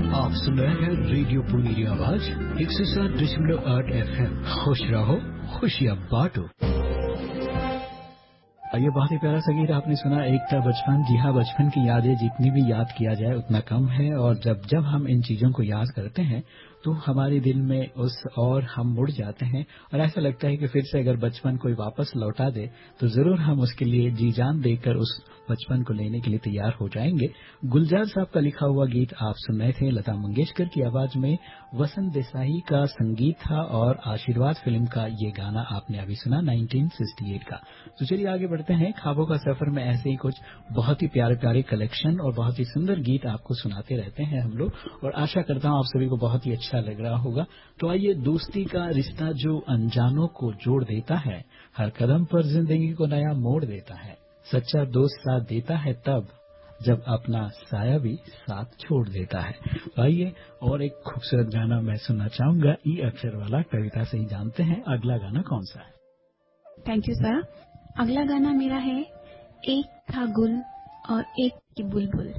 आप सुन रहे हैं रेडियो पुनीरी आवाज 107.8 FM। खुश रहो, खुशियाँ बांटो। ये बहुत ही प्यारा संगीत आपने सुना, एक था बचपन। जी हाँ, बचपन की यादें जितनी भी याद किया जाए उतना कम है, और जब जब हम इन चीजों को याद करते हैं तो हमारे दिल में उस और हम मुड़ जाते हैं, और ऐसा लगता है कि फिर से अगर बचपन कोई वापस लौटा दे तो जरूर हम उसके लिए जी जान देकर उस बचपन को लेने के लिए तैयार हो जाएंगे। गुलजार साहब का लिखा हुआ गीत आप सुन रहे थे। लता मंगेशकर की आवाज में वसंत देसाई का संगीत था, और आशीर्वाद फिल्म का ये गाना आपने अभी सुना 1968 का। तो चलिए आगे बढ़ते हैं ख्वाबों का सफर में। ऐसे ही कुछ बहुत ही प्यारे प्यारे कलेक्शन और बहुत ही सुंदर गीत आपको सुनाते रहते हैं हम लोग, और आशा करता हूँ आप सभी को बहुत ही अच्छा लग रहा होगा। तो आइए, दोस्ती का रिश्ता जो अनजानों को जोड़ देता है, हर कदम पर जिंदगी को नया मोड़ देता है। सच्चा दोस्त साथ देता है तब जब अपना साया भी साथ छोड़ देता है। तो आइए, और एक खूबसूरत गाना मैं सुनना चाहूंगा, ई अक्षर वाला, कविता से ही जानते हैं अगला गाना कौन सा है। Thank you sir. अगला गाना मेरा है एक था गुल और एक की बुलबुल।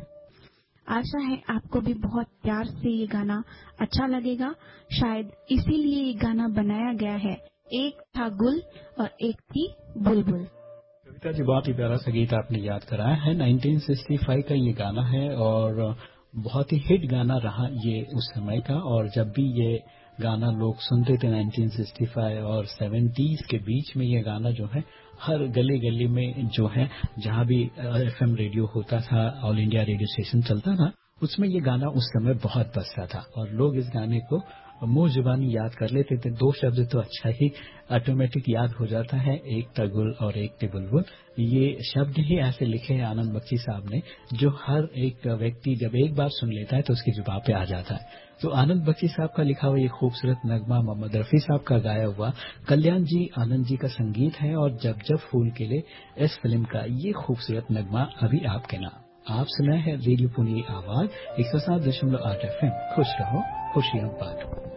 आशा है आपको भी बहुत प्यार से ये गाना अच्छा लगेगा, शायद इसीलिए ये गाना बनाया गया है। एक था गुल और एक थी बुलबुल। कविता जी, बहुत ही प्यारा सा गीत आपने याद कराया है। 1965 का ये गाना है, और बहुत ही हिट गाना रहा ये उस समय का। और जब भी ये गाना लोग सुनते थे 1965 और 70s के बीच में, ये गाना जो है हर गली गली में जो है, जहाँ भी FM रेडियो होता था, ऑल इंडिया रेडियो स्टेशन चलता था, उसमें ये गाना उस समय बहुत बजता था, और लोग इस गाने को मुंह जुबानी याद कर लेते थे। दो शब्द तो अच्छा ही ऑटोमेटिक याद हो जाता है, एक तगुल और एक टिबुलबुल। ये शब्द ही ऐसे लिखे हैं आनंद बख्शी साहब ने, जो हर एक व्यक्ति जब एक बार सुन लेता है तो उसकी जुबान पे आ जाता है। तो आनंद बख्शी साहब का लिखा हुआ ये खूबसूरत नगमा मोहम्मद रफी साहब का गाया हुआ, कल्याण जी आनंद जी का संगीत है, और जब जब फूल खिले इस फिल्म का ये खूबसूरत नगमा अभी आपके नाम। आप सुना है रेडियो पुनीरी आवाज 107.8 FM। खुश रहो, खुशियां बांटो।